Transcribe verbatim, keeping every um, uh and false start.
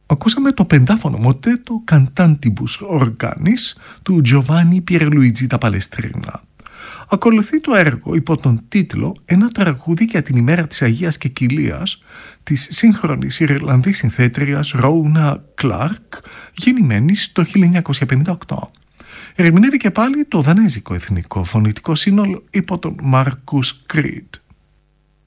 Ακούσαμε το πεντάφωνο μοτέτο «Cantantibus Organis» του Giovanni Pierluigi da Palestrina. Ακολουθεί το έργο υπό τον τίτλο «Ένα τραγούδι για την ημέρα της Αγίας Κεκυλίας» της σύγχρονης Ιρλανδής συνθέτριας Ρόουνα Κλάρκ, γεννημένης το χίλια εννιακόσια πενήντα οκτώ. Ερμηνεύει και πάλι το δανέζικο εθνικό φωνητικό σύνολο υπό τον Μάρκους Κρίτ.